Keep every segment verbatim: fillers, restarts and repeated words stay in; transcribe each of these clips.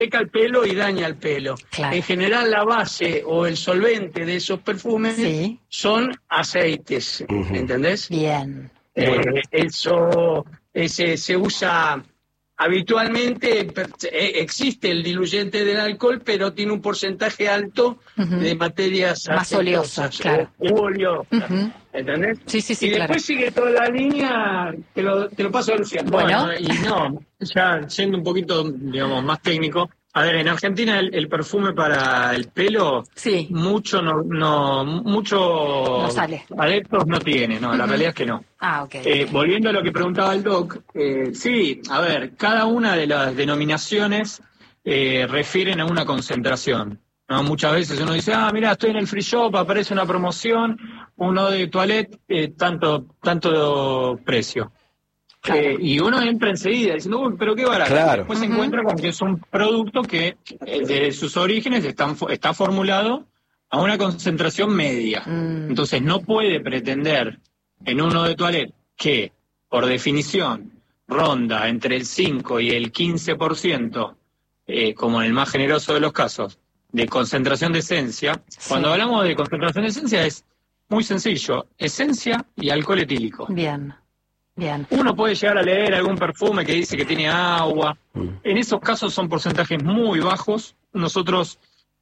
seca el pelo y daña el pelo. Claro. En general la base o el solvente de esos perfumes sí. son aceites, Uh-huh. ¿entendés? Bien. Eh, eso ese, se usa habitualmente, existe el diluyente del alcohol, pero tiene un porcentaje alto uh-huh. de materias más oleosas, claro. U oleosas, uh-huh. ¿entendés? Sí, sí, sí, y después claro. sigue toda la línea, te lo, te lo paso a Luciano. Bueno, bueno, y no, ya siendo un poquito, digamos, más técnico, a ver, en Argentina el, el perfume para el pelo, sí. mucho no, no mucho no sale. adeptos no tiene, no, uh-huh. la realidad es que no. Ah, ok. Eh, volviendo a lo que preguntaba el Doc, eh, sí, a ver, cada una de las denominaciones eh, refieren a una concentración, ¿no? Muchas veces uno dice, ah, mira, estoy en el free shop, aparece una promoción, uno de toilette, eh, tanto, tanto precio. Claro. Eh, y uno entra enseguida diciendo, uy, pero qué barato. Claro. Después uh-huh. se encuentra con que es un producto que eh, desde sus orígenes están, está formulado a una concentración media. Mm. Entonces no puede pretender en uno de toilette que, por definición, ronda entre el cinco y el quince por ciento, eh, como en el más generoso de los casos, de concentración de esencia. Sí. Cuando hablamos de concentración de esencia es muy sencillo, esencia y alcohol etílico. Bien. Bien. Uno puede llegar a leer algún perfume que dice que tiene agua. En esos casos son porcentajes muy bajos. Nosotros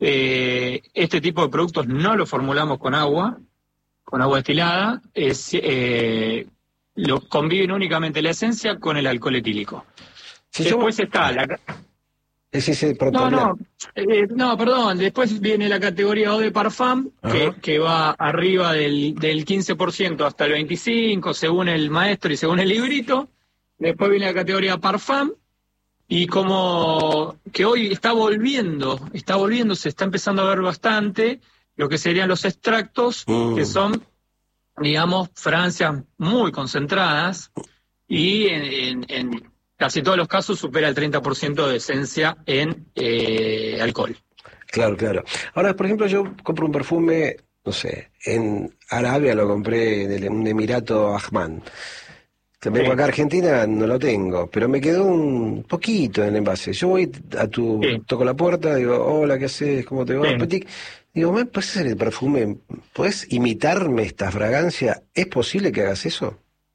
eh, este tipo de productos no lo formulamos con agua, con agua destilada. Es, eh, lo conviven únicamente la esencia con el alcohol etílico. Si Después yo... está la... Es ese no, no, eh, no, perdón. Después viene la categoría Eau de Parfum, que, que va arriba del, del quince por ciento hasta el veinticinco por ciento, según el maestro y según el librito. Después viene la categoría Parfum, y como que hoy está volviendo, está volviendo, se está empezando a ver bastante lo que serían los extractos, mm. que son, digamos, fragancias muy concentradas, y en... en, en casi todos los casos supera el treinta por ciento de esencia en eh, alcohol. Claro, claro. Ahora, por ejemplo, yo compro un perfume, no sé, en Arabia lo compré en un Emirato Ahman. Te vengo sí. acá a Argentina, no lo tengo, pero me quedó un poquito en el envase. Yo voy a tu, sí. toco la puerta, digo, hola, ¿qué haces? ¿Cómo te va? Sí. Digo, ¿me puedes hacer el perfume? ¿Puedes imitarme esta fragancia? ¿Es posible que hagas eso?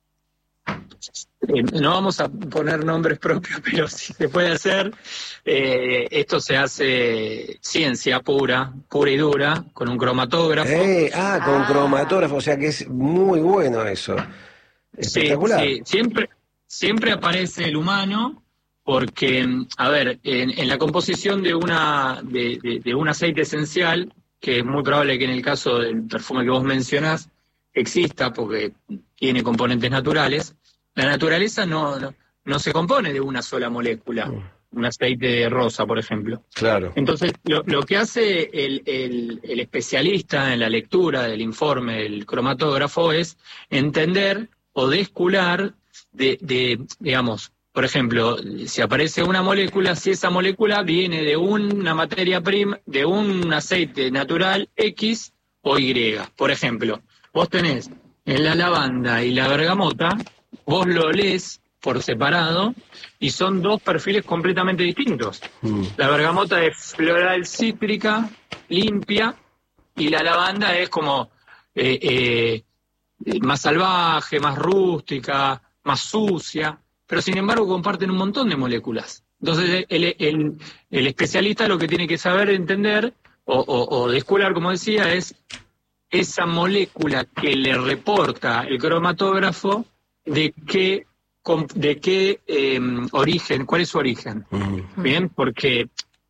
Eh, no vamos a poner nombres propios, pero sí se puede hacer. Eh, esto se hace ciencia pura, pura y dura, con un cromatógrafo. Eh, ah, con ah. cromatógrafo, o sea que es muy bueno eso. Espectacular. Sí, sí. Siempre, siempre aparece el humano, porque, a ver, en, en la composición de una de, de, de un aceite esencial, que es muy probable que en el caso del perfume que vos mencionás exista, porque tiene componentes naturales. La naturaleza no, no, no se compone de una sola molécula, mm. un aceite rosa, por ejemplo. Claro. Entonces, lo, lo que hace el, el, el especialista en la lectura del informe del cromatógrafo es entender o descular de, de, digamos, por ejemplo, si aparece una molécula, si esa molécula viene de una materia prima, de un aceite natural X o Y. Por ejemplo, vos tenés en la lavanda y la bergamota, vos lo lees por separado y son dos perfiles completamente distintos. Mm. La bergamota es floral cítrica, limpia, y la lavanda es como eh, eh, más salvaje, más rústica, más sucia, pero sin embargo comparten un montón de moléculas. Entonces el, el, el especialista lo que tiene que saber entender o, o, o descular, como decía, es esa molécula que le reporta el cromatógrafo, de qué, de qué eh, origen, cuál es su origen. Uh-huh. Bien, porque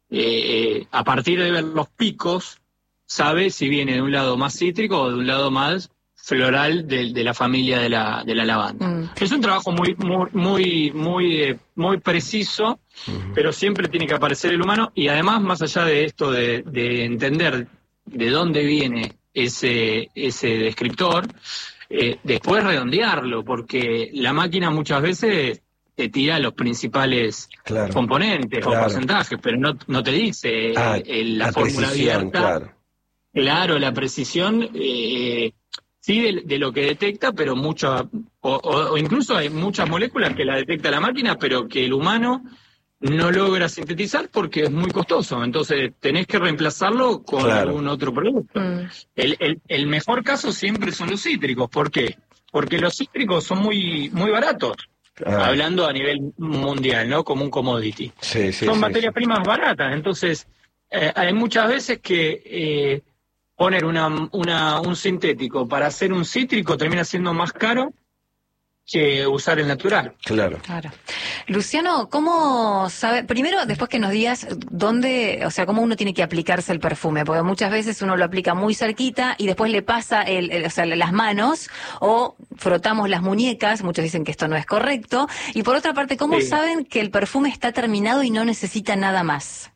eh, a partir de ver los picos, sabe si viene de un lado más cítrico o de un lado más floral de, de la familia de la, de la lavanda. Uh-huh. Es un trabajo muy, muy, muy, muy, eh, muy preciso, uh-huh. pero siempre tiene que aparecer el humano, y además, más allá de esto de, de entender de dónde viene ese, ese descriptor, Eh, después redondearlo, porque la máquina muchas veces te tira los principales claro, componentes claro. o porcentajes, pero no, no te dice ah, el, la, la fórmula abierta. Claro. claro, la precisión eh, sí de, de lo que detecta, pero mucho, o, o, o incluso hay muchas moléculas que la detecta la máquina, pero que el humano no logra sintetizar porque es muy costoso, entonces tenés que reemplazarlo con Claro. algún otro producto. Mm. El, el, el mejor caso siempre son los cítricos. ¿Por qué? Porque los cítricos son muy muy baratos, Ah, hablando a nivel mundial, ¿no? Como un commodity. sí, sí, son sí, materias sí. primas baratas, entonces eh, hay muchas veces que eh, poner una, una, un sintético para hacer un cítrico termina siendo más caro que usar el natural. Claro. Claro. Luciano, ¿cómo sabe? Primero, después que nos digas dónde, o sea, cómo uno tiene que aplicarse el perfume, porque muchas veces uno lo aplica muy cerquita y después le pasa el, el- o sea, las manos o frotamos las muñecas, muchos dicen que esto no es correcto. Y por otra parte, ¿cómo Sí. saben que el perfume está terminado y no necesita nada más?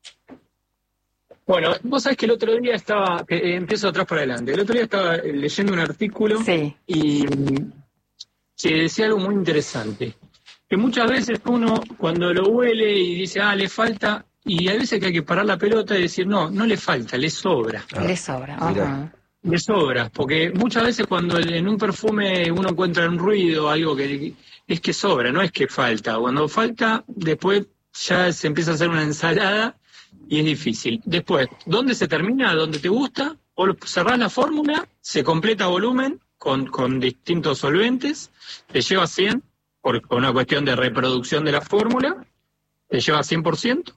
Bueno, vos sabés que el otro día estaba, eh, empiezo atrás para adelante, el otro día estaba eh, leyendo un artículo Sí. y mm, que decía algo muy interesante, que muchas veces uno cuando lo huele y dice, ah, le falta, y hay veces que hay que parar la pelota y decir, no, no le falta, le sobra. Ah, Le sobra. mirá. Ajá. Le sobra, porque muchas veces cuando en un perfume uno encuentra un ruido, algo que es que sobra, no es que falta. Cuando falta, después ya se empieza a hacer una ensalada y es difícil. Después, ¿dónde se termina? ¿Dónde te gusta? O lo- cerrás la fórmula, se completa volumen con, con distintos solventes, te lleva cien, por, por una cuestión de reproducción de la fórmula, te lleva cien por ciento,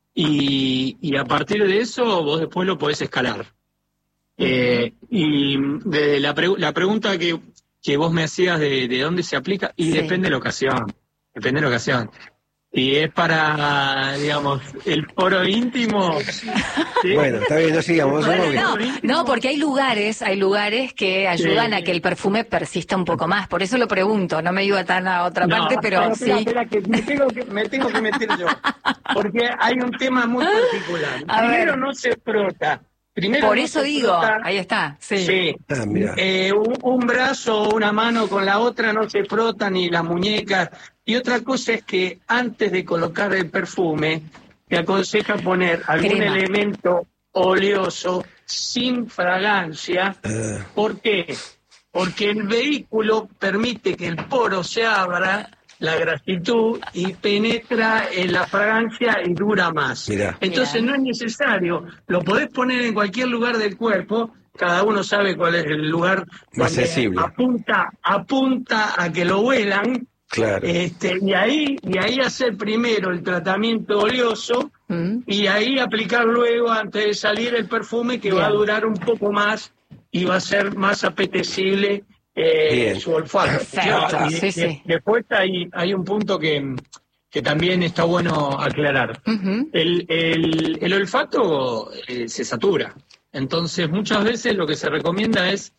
y, y a partir de eso vos después lo podés escalar. Eh, y de la, pregu- la pregunta que, que vos me hacías de, de dónde se aplica, y Sí. depende de la ocasión, depende de la ocasión. Si es para, digamos, el foro íntimo, ¿sí? Bueno, está bien, no sigamos. Bueno, ¿no? no, no, porque hay lugares, hay lugares que ayudan Sí. a que el perfume persista un poco más. Por eso lo pregunto, no me iba tan a otra No, parte, pero espera, sí. espera, que me tengo que, me tengo que meter yo, porque hay un tema muy particular. A Primero ver. no se frota. Primero Por no eso se digo, frota. ahí está, sí. Sí. Ah, mira. Eh, un, un brazo o una mano con la otra no se frotan ni las muñecas. Y otra cosa es que antes de colocar el perfume, te aconseja poner algún Crema. elemento oleoso sin fragancia. Ah, ¿Por qué? Porque el vehículo permite que el poro se abra, la grasitud, y penetra en la fragancia y dura más. Mirá. Entonces Mirá. no es necesario, lo podés poner en cualquier lugar del cuerpo, cada uno sabe cuál es el lugar Más donde sensible. apunta, apunta a que lo huelan, claro. este, y ahí, y ahí hacer primero el tratamiento oleoso, Mm. y ahí aplicar luego, antes de salir, el perfume, que Bien. va a durar un poco más y va a ser más apetecible eh, Bien. su olfato. Perfecto, Y sí, de- sí. Después hay, hay un punto que, que también está bueno aclarar. Ujú. El, el, el olfato eh, se satura. Entonces, muchas veces lo que se recomienda es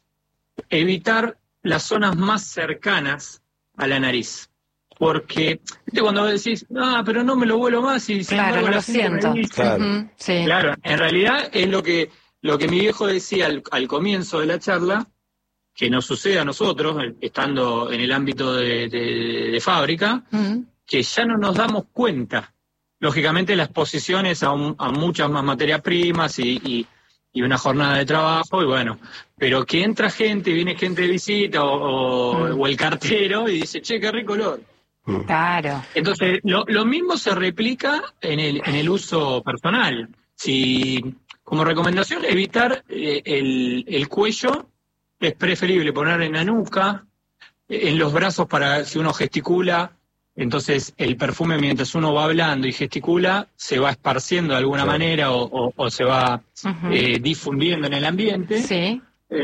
evitar las zonas más cercanas a la nariz. Porque, ¿viste? Cuando vos decís, no, pero no me lo vuelo más, y sin Claro, embargo no la lo gente me siento. dice- Claro. Ujú, sí. Claro, en realidad es lo que, lo que mi viejo decía al, al comienzo de la charla, que nos sucede a nosotros, eh, estando en el ámbito de, de- de fábrica, Ujú. que ya no nos damos cuenta. Lógicamente la exposición es a, un- a muchas más materias primas y, y- y una jornada de trabajo, y bueno, pero que entra gente, viene gente de visita o, o- Mm. o el cartero y dice, che, qué rico olor. Mm. Claro. Entonces, lo, lo mismo se replica en el, en el uso personal. Si, como recomendación, evitar eh, el, el cuello, es preferible poner en la nuca, eh, en los brazos para si uno gesticula, entonces el perfume mientras uno va hablando y gesticula, se va esparciendo de alguna Claro. manera o, o- o se va Ujú. eh, difundiendo en el ambiente. Sí.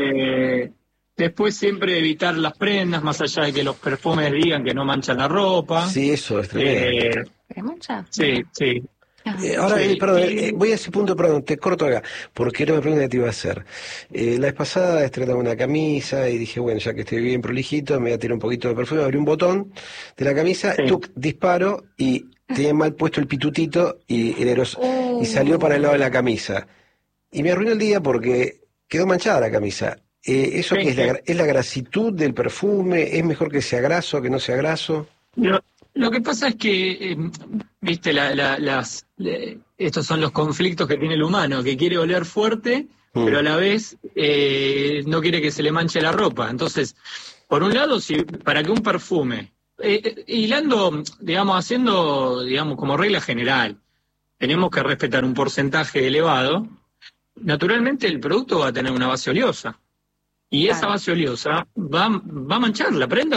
Eh, después siempre evitar las prendas, más allá de que los perfumes digan que no manchan la ropa. Sí, eso es tremendo. Eh, ¿Pero mucha? sí, sí. Ajá. Eh, ahora, Sí, eh, perdón, y- eh, voy a ese punto, perdón, te corto acá, porque era una pregunta que te iba a hacer. Eh, la vez pasada estrenaba una camisa y dije, bueno, ya que estoy bien prolijito, me voy a tirar un poquito de perfume, abrí un botón de la camisa, Sí. tuc, disparo y tenía mal puesto el pitutito y, el aeros- Oh. y salió para el lado de la camisa. Y me arruinó el día porque quedó manchada la camisa. Eh, ¿Eso Sí, qué es? La, sí. gra- ¿Es la grasitud del perfume? ¿Es mejor que sea graso que no sea graso? Lo, lo que pasa es que, eh, viste, la- la- las, le- estos son los conflictos que tiene el humano, que quiere oler fuerte, Mm. pero a la vez eh, no quiere que se le manche la ropa. Entonces, por un lado, si para que un perfume eh, hilando, digamos, haciendo, digamos, como regla general, tenemos que respetar un porcentaje elevado. Naturalmente el producto va a tener una base oleosa. Y esa Claro. base oleosa va, va a manchar la prenda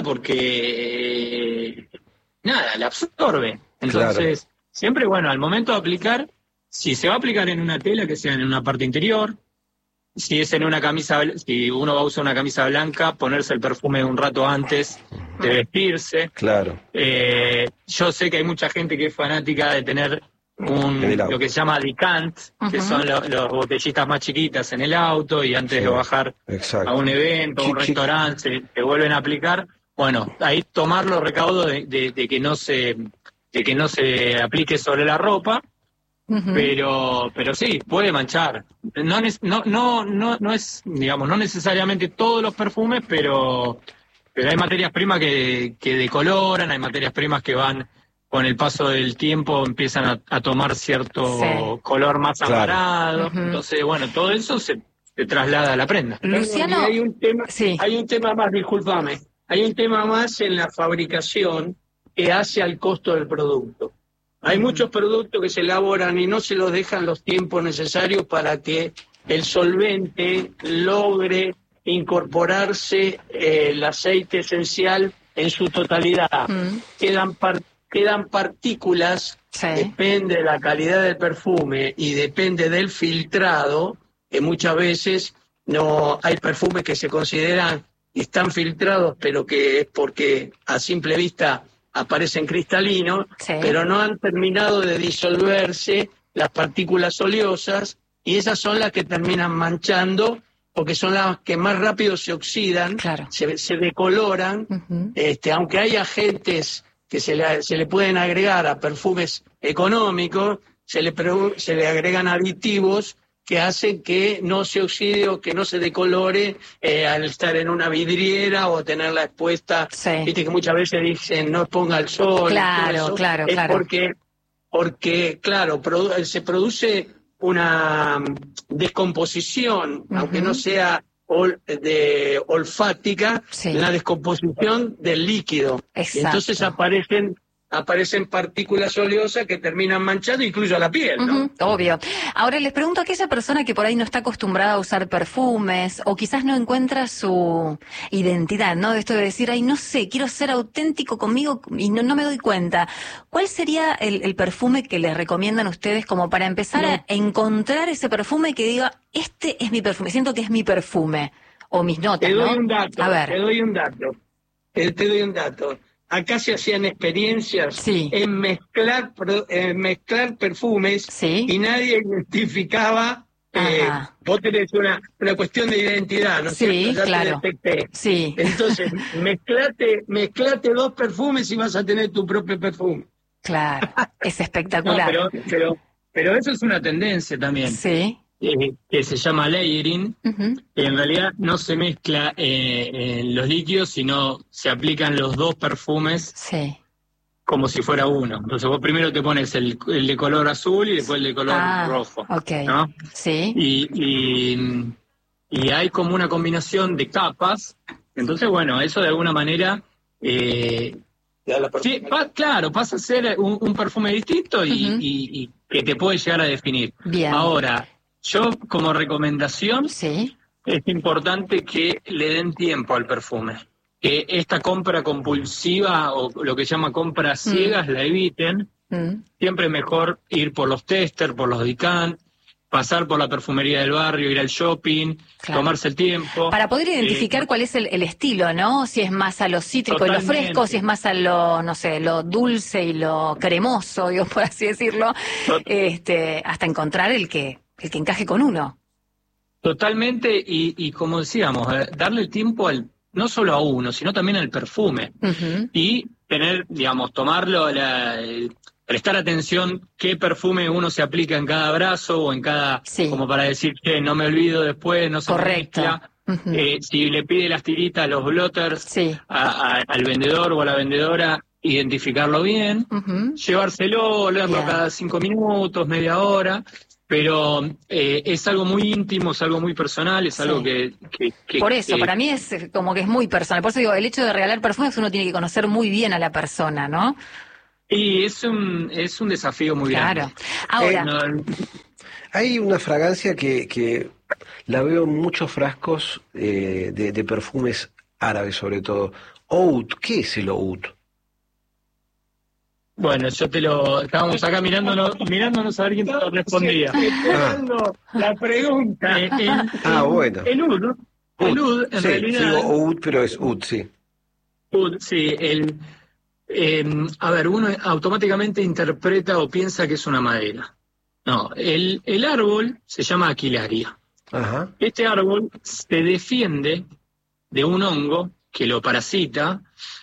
porque, eh, nada, la absorbe. Entonces, Claro. siempre, bueno, al momento de aplicar, si se va a aplicar en una tela, que sea en una parte interior. Si es en una camisa, si uno va a usar una camisa blanca, ponerse el perfume un rato antes de vestirse. Claro. Eh, yo sé que hay mucha gente que es fanática de tener un, En el auto. lo que se llama decant, que Ujú. son lo- los botellitas más chiquitas en el auto, y antes Sí. de bajar Exacto. a un evento, a un Sí, sí. restaurante, se, se vuelven a aplicar. Bueno, ahí tomar los recaudos de, de- de que no se de que no se aplique sobre la ropa, Ujú. pero pero sí, puede manchar. No, nes- no, no, no, no es, digamos, no necesariamente todos los perfumes, pero, pero hay materias primas que, que decoloran, hay materias primas que van con el paso del tiempo empiezan a, a tomar cierto Sí. color más Claro. amarado. Ujú. Entonces, bueno, todo eso se, se traslada a la prenda. Luciano, Y hay un tema, sí. hay un tema más, discúlpame, hay un tema más en la fabricación que hace al costo del producto. Hay muchos productos que se elaboran y no se los dejan los tiempos necesarios para que el solvente logre incorporarse eh, el aceite esencial en su totalidad. Mm. Quedan, par- quedan partículas, Sí. depende de la calidad del perfume y depende del filtrado, que muchas veces no hay perfumes que se consideran están filtrados, pero que es porque a simple vista aparecen cristalinos, Sí. pero no han terminado de disolverse las partículas oleosas, y esas son las que terminan manchando, porque son las que más rápido se oxidan, Claro. se, se decoloran, Ujú. este, aunque hay agentes que se le, se le pueden agregar a perfumes económicos, se le, pre- se le agregan aditivos que hacen que no se oxide o que no se decolore eh, al estar en una vidriera o tenerla expuesta. Sí. Viste que muchas veces dicen no ponga el sol. y Claro, todo eso. claro, es claro. Porque, porque claro, produ- se produce una mm, descomposición, Ujú. aunque no sea ol- de olfática, Sí. la descomposición del líquido. Y Exacto. entonces aparecen aparecen partículas oleosas que terminan manchando incluso a la piel, ¿no? Ujú, obvio. Ahora les pregunto a aquella persona que por ahí no está acostumbrada a usar perfumes o quizás no encuentra su identidad, ¿no? De esto de decir, ay, no sé, quiero ser auténtico conmigo y no, no me doy cuenta. ¿Cuál sería el, el perfume que les recomiendan ustedes como para empezar a encontrar ese perfume que diga, este es mi perfume, siento que es mi perfume o mis notas, Te doy ¿no? un dato, A ver. te doy un dato, te, te doy un dato. Acá se hacían experiencias Sí. en mezclar pro- en mezclar perfumes Sí. y nadie identificaba. Eh, Ajá. vos tenés una, una cuestión de identidad, ¿no es Sí, cierto? Ya te claro. detecté. Sí. Entonces, mezclate, mezclate dos perfumes y vas a tener tu propio perfume. Claro. Es No, espectacular. pero, pero, pero eso es una tendencia también, Sí. eh, que se llama layering, Ujú. que en realidad no se mezcla eh, en los líquidos, sino se aplican los dos perfumes Sí. como si fuera uno. Entonces vos primero te pones el, el de color azul y después el de color Ah, rojo. ok. ¿no? Sí. Y, y, y hay como una combinación de capas. Entonces, bueno, eso de alguna manera... eh, sí, pa- claro, pasa a ser un, un perfume distinto y, Ujú. y- y que te puede llegar a definir. Bien. Ahora, yo como recomendación Sí. es importante que le den tiempo al perfume. Que esta compra compulsiva o lo que se llama compras ciegas la eviten. Mm. Siempre es mejor ir por los testers, por los decant, pasar por la perfumería del barrio, ir al shopping, Claro. tomarse el tiempo. Para poder identificar Eh, cuál es el, el estilo, ¿no? Si es más a lo cítrico y lo Totalmente. fresco, si es más a lo, no sé, lo dulce y lo cremoso, digo, por así decirlo, Tot- este, hasta encontrar el que, el que encaje con uno. Totalmente, y, y como decíamos, eh, darle el tiempo al no solo a uno, sino también al perfume. Ujú. Y tener, digamos, tomarlo, la, el- prestar atención qué perfume uno se aplica en cada brazo o en cada, Sí. como para decir que no me olvido después, no se me Correcto. mezcla. Ujú. Eh, si le pide las tiritas, los blotters Sí. a- a- al vendedor o a la vendedora, identificarlo bien, Ujú. llevárselo, olerlo Bien. cada cinco minutos, media hora, pero eh, es algo muy íntimo, es algo muy personal, es Sí. algo que, que, que- Por eso, que- para mí es eh, como que es muy personal. Por eso digo, el hecho de regalar perfumes uno tiene que conocer muy bien a la persona, ¿no? y es un es un desafío muy Claro. grande. Ahora, Eh, no, Hay una fragancia que, que la veo en muchos frascos eh, de, de perfumes árabes sobre todo. Oud, ¿qué es el oud? bueno, yo te lo estábamos acá mirándonos, mirándonos a ver quién te lo respondía. Esperando la pregunta. Eh, el, Ah, bueno. el U D, el U D en sí, realidad. digo oud, pero es oud, sí. Ud, sí, el, eh, a ver, uno automáticamente interpreta o piensa que es una madera. No, el, el árbol se llama Aquilaria. Ajá. Este árbol se defiende de un hongo que lo parasita,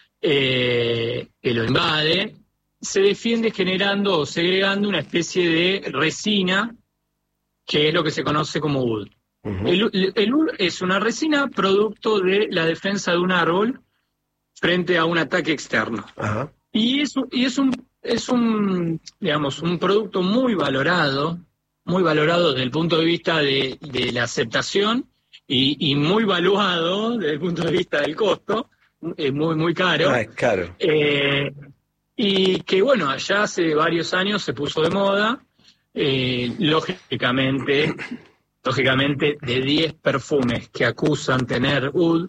eh, que lo invade, se defiende generando o segregando una especie de resina, que es lo que se conoce como ud. Ujú. El, el ud es una resina producto de la defensa de un árbol frente a un ataque externo. Ajá. Y es, un- y es un, es un, digamos, un producto muy valorado, muy valorado desde el punto de vista de, de la aceptación y, y muy valuado desde el punto de vista del costo, es muy, muy caro. Ah, es caro. Eh, y que bueno, allá hace varios años se puso de moda, eh, lógicamente, lógicamente de diez perfumes que acusan tener ud,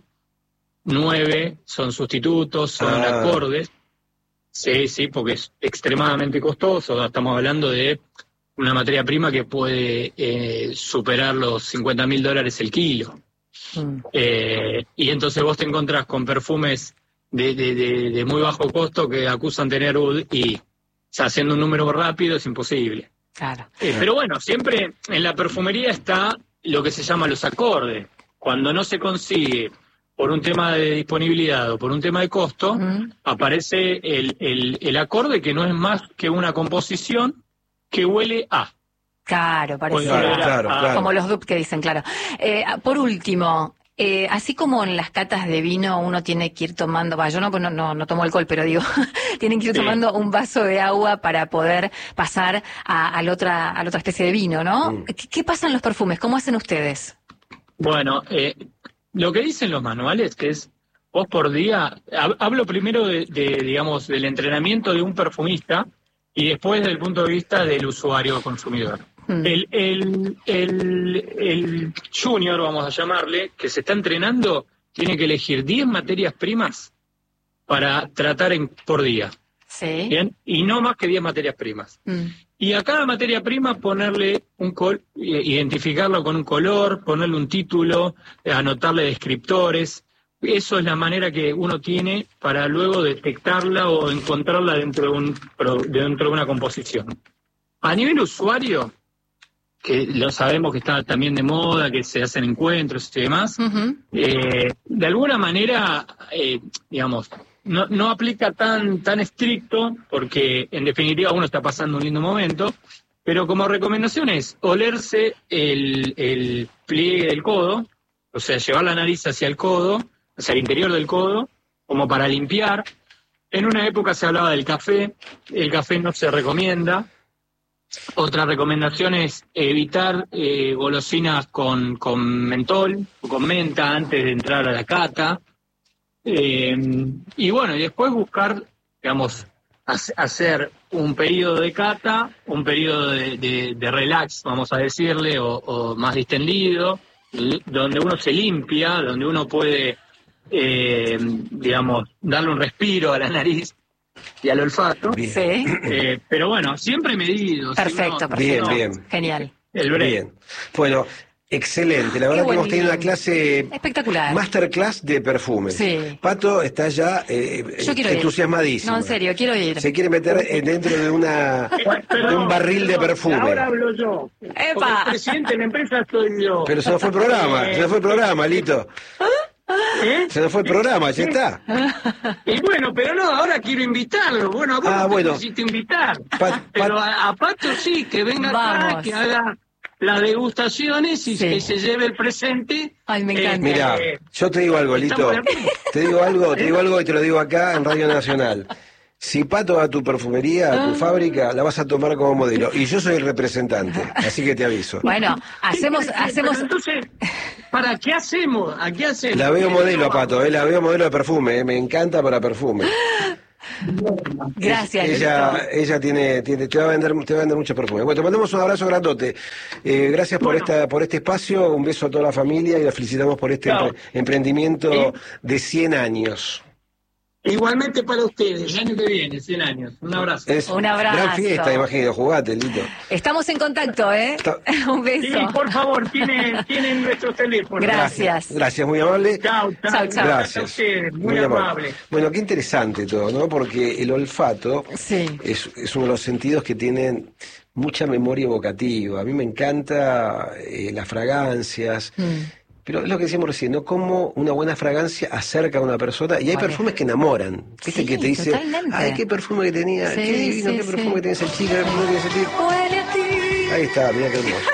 nueve son sustitutos, son Ah. acordes. Sí, sí, porque es extremadamente costoso. Estamos hablando de una materia prima que puede eh, superar los cincuenta mil dólares el kilo. mm, Eh, y entonces vos te encontrás con perfumes de, de, de, de muy bajo costo que acusan tener ud y, o sea, haciendo un número rápido es imposible. claro. Eh, pero bueno, siempre en la perfumería está lo que se llama los acordes. Cuando no se consigue por un tema de disponibilidad o por un tema de costo, Mm. aparece el, el, el acorde que no es más que una composición que huele a. Claro, parece. Claro, claro, Ah, claro. Como los dupes que dicen, claro. Eh, por último, eh, así como en las catas de vino uno tiene que ir tomando, va, yo no, no, no, no tomo alcohol, pero digo, tienen que ir Sí. tomando un vaso de agua para poder pasar a, a la otra, a la otra especie de vino, ¿no? Mm. ¿Qué, qué pasa en los perfumes? ¿Cómo hacen ustedes? Bueno, eh, lo que dicen los manuales que es vos por día, hab- hablo primero de, de, digamos, del entrenamiento de un perfumista y después desde el punto de vista del usuario consumidor. Mm. El, el, el, el junior, vamos a llamarle, que se está entrenando, tiene que elegir diez materias primas para tratar en, por día, Sí. ¿bien? Y no más que diez materias primas. Mm. Y a cada materia prima ponerle un col identificarlo con un color, ponerle un título, anotarle descriptores. Eso es la manera que uno tiene para luego detectarla o encontrarla dentro de, un, pro- dentro de una composición. A nivel usuario, que lo sabemos que está también de moda, que se hacen encuentros y demás, Ujú. eh, de alguna manera, eh, digamos, no, no aplica tan, tan estricto, porque en definitiva uno está pasando un lindo momento, pero como recomendación es olerse el, el pliegue del codo, o sea, llevar la nariz hacia el codo, hacia el interior del codo, como para limpiar. En una época se hablaba del café, el café no se recomienda. Otra recomendación es evitar eh, golosinas con, con mentol o con menta antes de entrar a la cata. Eh, y bueno, y después buscar, digamos, hace- hacer un periodo de cata, un periodo de, de- de relax, vamos a decirle, o, o más distendido, l- donde uno se limpia, donde uno puede, eh, digamos, darle un respiro a la nariz y al olfato. Bien. Sí. Eh, pero bueno, siempre medido. si Perfecto, no- perfecto. Bien, no, bien. Genial. El break. Bien. Bueno, excelente. La verdad Qué que buen hemos tenido día. una clase Espectacular. masterclass de perfumes. Sí. Pato está ya eh, Yo quiero ir. entusiasmadísimo. No, en serio, quiero ir. Se quiere meter eh, dentro de una de un barril de perfume. Ahora hablo yo. ¡Epa! Porque el presidente de la empresa soy yo. Pero se nos fue el programa, se nos fue el programa, Lito. ¿Eh? Se nos fue el programa, ya está. Y bueno, pero no, ahora quiero invitarlo. Bueno, a vos Ah, no te bueno. necesito invitar. Pa- Pero pa- a, a Pato sí, que venga acá, Vamos. que haga las degustaciones y Sí. que se lleve el presente. Ay, me encanta. Mira, Eh, yo te digo algo, Lito. estamos de acuerdo. Te digo algo, te digo algo y te lo digo acá en Radio Nacional. Si Pato va a tu perfumería, a tu fábrica, la vas a tomar como modelo. Y yo soy el representante, así que te aviso. Bueno, hacemos, hacemos. Pero entonces, ¿para qué hacemos? ¿A qué hacemos? La veo modelo, Pato, eh, la veo modelo de perfume, eh, me encanta para perfume. Gracias. Ella, Lito. ella tiene, tiene, te va a vender, te va a vender mucho perfume. Bueno, te mandamos un abrazo grandote. Eh, gracias por Bueno. esta, por este espacio, un beso a toda la familia y la felicitamos por este Chao. empre- emprendimiento ¿Eh? de cien años. Igualmente para ustedes. El año que viene, cien años. Un abrazo. Es Un abrazo. Gran fiesta, imagino, jugate, Lito. Estamos en contacto, ¿eh? Está- Un Sí, beso. por favor, tienen, tienen nuestros teléfonos. Gracias. Gracias, muy amable. Chao, chao. Chao, chao. Gracias a ustedes, muy, amable. Bueno, qué interesante todo, ¿no? Porque el olfato Sí. es, es uno de los sentidos que tienen mucha memoria evocativa. A mí me encanta eh, las fragancias, Mm. pero es lo que decíamos recién, ¿no? Cómo una buena fragancia acerca a una persona, y hay Vale. perfumes que enamoran, ¿viste? Sí, que te dice, totalmente. ay, qué perfume que tenía, Sí, qué divino, sí, qué sí. perfume que tenía esa chica, qué perfume que tenía ese tipo. Huele a ti. Ahí está, mira qué hermoso.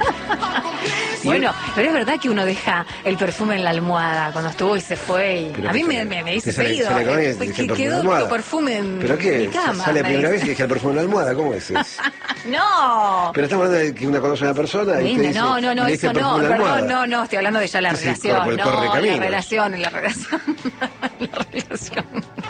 Y- Bueno, pero es verdad que uno deja el perfume en la almohada cuando estuvo y se fue. Y Pero a mí que me, sale- me, me que dice sale- seguido, sale con él, eh, deja el que perfume en la quedó almohada. tu perfume en ¿Pero qué? mi cama. ¿Sale la me primera dice. vez y deja el perfume en la almohada? ¿Cómo es eso? No. Pero estamos hablando de que uno conoce a una persona y te Linda, dice, no, no, no, le deja eso el no, perfume en la perdón, almohada. no, no, estoy hablando de ya la Sí, relación, por el no, correcaminos. la relación, la relación, la relación.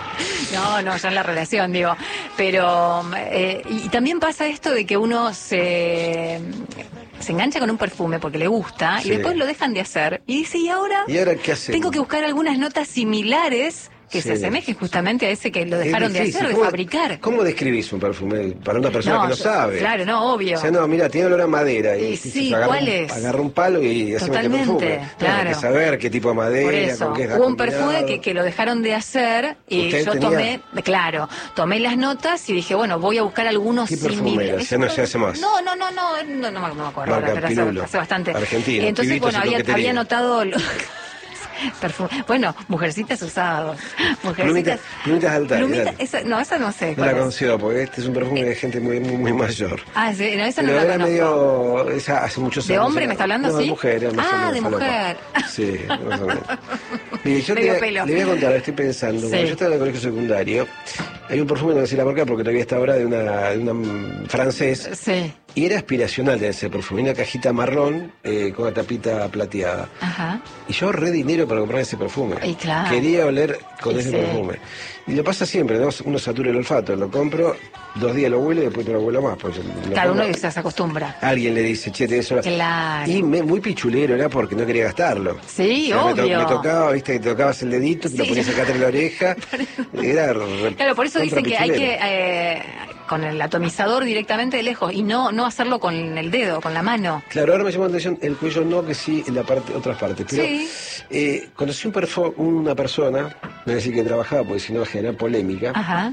No, no, ya en la relación, digo. Pero, eh, y también pasa esto de que uno se, se engancha con un perfume porque le gusta Sí. y después lo dejan de hacer y dice, ¿y ahora? ¿Y ahora qué hacemos? Tengo que buscar algunas notas similares que Sí. se asemejen justamente a ese que lo Es dejaron de difícil. hacer, de ¿Cómo- fabricar. ¿Cómo describís un perfume para una persona que no yo- sabe? Claro, no, obvio. O sea, no, mira, tiene olor a madera. Y, Y dices, sí, agarra ¿cuál un- es? Agarra un palo y haceme este Totalmente, perfume. claro. Hay que saber qué tipo de madera, Por eso, con qué está hubo un combinado. perfume que, que lo dejaron de hacer y ¿Usted yo tenía? tomé, claro, tomé las notas y dije, bueno, voy a buscar algunos ¿Qué perfume similares. era? Ya no se hace más. No, no, no, no, no, no, me- no me acuerdo, Marca ahora, pero Pilulo. hace, hace bastante. Argentino, Entonces, pibitos bueno, y había, coquetería. había notado los perfume. Bueno, mujercitas usados. Plumitas, Mujercitas. plumitas altas. Plumita- dale. esa, no, esa no sé. No cuál la es. conocido porque este es un perfume de gente muy, muy, muy mayor. Ah, sí, no, esa no Pero la era conozco. medio. Esa, hace muchos ¿De años. hombre era- me está hablando, no, de sí? mujer, era más o Ah, menos de falopa. mujer. Sí, más o menos. Mire, yo Medio le, pelo. le voy a contar, estoy pensando. Sí. Cuando yo estaba en el colegio secundario, hay un perfume, no voy a decir la marca porque todavía está ahora de una, de una mm, francés. Sí, Y era aspiracional de ese perfume, una cajita marrón eh, con una tapita plateada. ajá. Y yo ahorré dinero para comprar ese perfume. Y claro. Quería oler con Y ese sí. perfume. Y lo pasa siempre, ¿no? Uno satura el olfato, lo compro, dos días lo huele y después no lo huelo más. Pues lo Claro, pongo- uno se se acostumbra. Alguien le dice, che, te eso. Claro. Y me, muy pichulero era porque no quería gastarlo. Sí, O sea, me to- obvio. Me, tocaba, viste, que te tocabas el dedito, te lo Sí. ponías acá atrás de la oreja. Era re- Claro, por eso contra dicen que hay pichulero. que eh, con el atomizador directamente de lejos y no no hacerlo con el dedo, con la mano. Claro, ahora me llamó la atención el cuello no, que sí en la parte, otras partes. Pero Sí. eh, conocí un perfo- una persona, no voy a decir que trabajaba porque si no va a generar polémica. Ajá.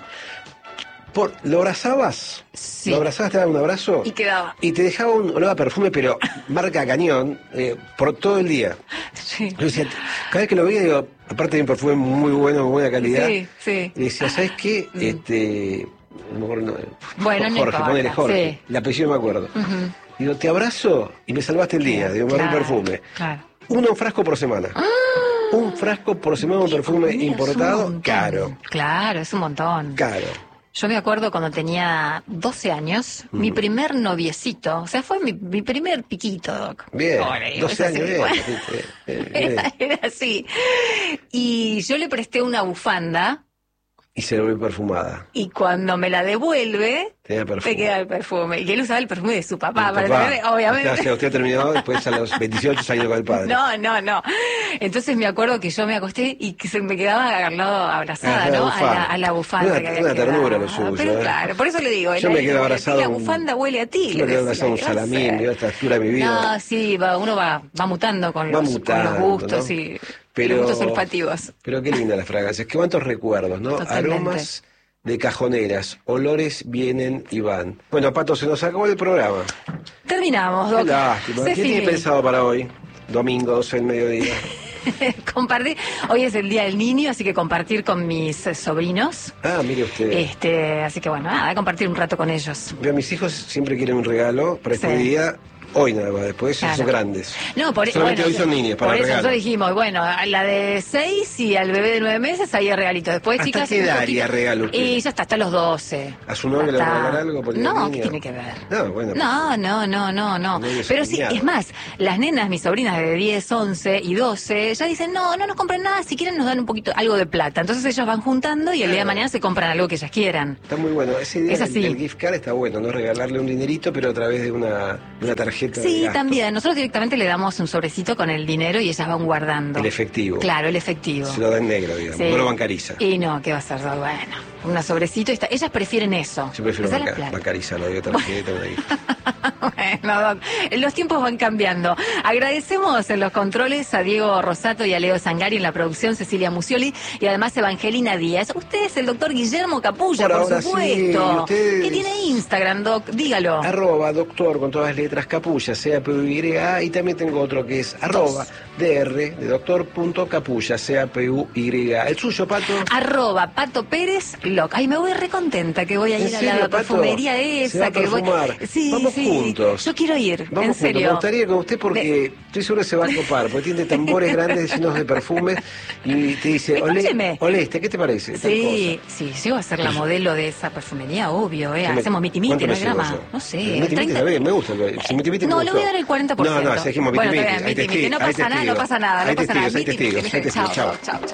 Por, ¿Lo abrazabas? Sí. ¿Lo abrazabas, te daba un abrazo? Y quedaba. Y te dejaba un olor a perfume, pero marca cañón, eh, por todo el día. Sí. Yo decía, cada vez que lo veía, digo, aparte de un perfume muy bueno, muy buena calidad, Sí, sí. y decía, ¿sabes qué? Mm. Este, no me acuerdo, no, Bueno, no Jorge, importa, ponele Jorge, sí. el apellido no me acuerdo. Ujú. Digo, te abrazo y me salvaste el día, digo, me agarré un Claro, perfume. Claro. Uno un frasco por semana. Un frasco por semana, un perfume Mira, es un importado, montón. caro, Claro, es un montón. caro. Yo me acuerdo cuando tenía doce años, mi primer noviecito, o sea, fue mi, mi primer piquito, Doc. Bien, Ahora, digo, doce es así, años, bien. bueno. eh, eh, bien. Era, era así. Y yo le presté una bufanda Y se lo ve perfumada. y cuando me la devuelve, Tenía perfume. me queda el perfume. Y él usaba el perfume de su papá, El para papá. tener- obviamente. O sea, usted terminó después a los veintiocho salió con el padre. No, no, no. Entonces me acuerdo que yo me acosté y que se me quedaba al lado abrazada, Ah, la ¿no? A bufanda. la, a la bufanda. Una- que había una ternura quedado. lo suyo, Pero ¿eh? claro, por eso le digo. Yo él me ahí quedo huele a ti, abrazado La un- bufanda huele a ti. Yo le me quedo decía, abrazado un ¿qué va a salamín, hacer? digo, a esta altura de mi vida. No, sí, va, uno va, va mutando con Va los, mutando, con los gustos ¿no? y Pero- los gustos olfativos. Pero qué linda las fragancias, qué cuántos recuerdos, ¿no? Totalmente. Aromas de cajoneras, olores vienen y van. Bueno, Pato, se nos acabó el programa. Terminamos, Qué Doc. lástima. Se ¿Qué tiene finí. pensado para hoy? Domingo, doce del mediodía. Compartir. Hoy es el Día del Niño, así que compartir con mis eh, sobrinos. Ah, mire usted. Este, así que bueno, nada, compartir un rato con ellos. Veo, mis hijos siempre quieren un regalo para este Sí. día. Hoy nada más, después Claro. son grandes. No, por, Solamente bueno, hoy son niños, para por eso regalo. nosotros dijimos, bueno, a la de seis y al bebé de nueve meses ahí es regalito. Después, ¿Hasta chicas, qué un edad poquito- haría regalo usted? Y ya está, hasta los doce. ¿A su novio le va a Hasta- regalar algo porque No, es ¿qué niño? tiene que ver? No, bueno. No, no, no, no, no. No es Pero sí, genial. es más, las nenas, mis sobrinas de diez, once y doce, ya dicen, no, no nos compren nada, si quieren nos dan un poquito, algo de plata. Entonces ellos van juntando y el día de mañana se compran algo que ellas quieran. Está muy bueno. Esa idea Es del, así. del gift card está bueno, ¿no? Regalarle un dinerito, pero a través de una, de una tarjeta de Sí, gasto. también. Nosotros directamente le damos un sobrecito con el dinero y ellas van guardando. El efectivo. Claro, el efectivo. Se lo da en negro, digamos. Sí. No lo bancariza. Y no, ¿qué va a ser? Bueno, un sobrecito. y Está... Ellas prefieren eso. Yo prefiero Esa es la banca- plata. bancarizarlo, digo, tarjeta, una gift. Bueno, Doc, los tiempos van cambiando. Agradecemos en los controles a Diego Rosato y a Leo Zangari, en la producción Cecilia Musioli y además Evangelina Díaz. Usted es el doctor Guillermo Capulla, Por por, ahora sí, supuesto. ustedes- ¿Qué tiene Instagram, Doc? Dígalo. Arroba doctor con todas las letras Capulla, C A P U Y A, y también tengo otro que es arroba dr de doctor punto capulla, C A P U Y A. El suyo, Pato. Arroba Pato Pérez Loc. Ay, me voy recontenta que voy a ¿En ir a serio, la Pato? perfumería Se va esa a que voy. perfumar. Sí, Vamos sí. juntos. Yo quiero ir, Vamos en juntos. serio. Me gustaría ir con usted porque estoy seguro que se va a copar, porque tiene tambores grandes llenos de perfumes y te dice, olé, Escúcheme. olé este, ¿qué te parece? Tal Sí, cosa. sí, llego a ser la modelo de esa perfumería, obvio, ¿eh? ¿Qué me- Hacemos miti miti, cuánto no me hay llevo drama. yo? No sé. Miti miti treinta está bien, me gusta. Si miti miti me No, le voy a gustó. dar el cuarenta por ciento. No, no, seguimos miti Bueno, miti. está bien, Hay miti miti. No testigos, hay pasa nada, no testigos, pasa nada. hay Miti, testigos, miti, hay miti. testigos. Chao, Chao. chao, chao.